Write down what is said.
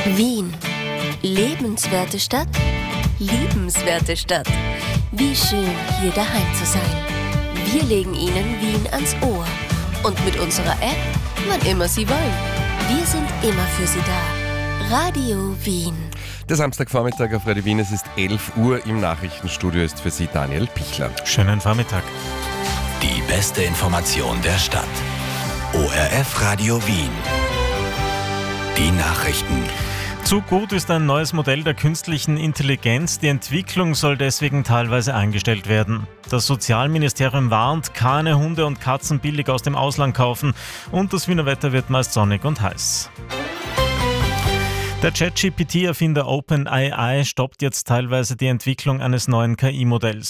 Wien. Lebenswerte Stadt, liebenswerte Stadt. Wie schön, hier daheim zu sein. Wir legen Ihnen Wien ans Ohr. Und mit unserer App, wann immer Sie wollen. Wir sind immer für Sie da. Radio Wien. Der Samstagvormittag auf Radio Wien, es ist 11 Uhr. Im Nachrichtenstudio ist für Sie Daniel Pichler. Schönen Vormittag. Die beste Information der Stadt. ORF Radio Wien. Die Nachrichten. Zu gut ist ein neues Modell der künstlichen Intelligenz. Die Entwicklung soll deswegen teilweise eingestellt werden. Das Sozialministerium warnt, keine Hunde und Katzen billig aus dem Ausland kaufen. Und das Wiener Wetter wird meist sonnig und heiß. Der ChatGPT-Erfinder OpenAI stoppt jetzt teilweise die Entwicklung eines neuen KI-Modells.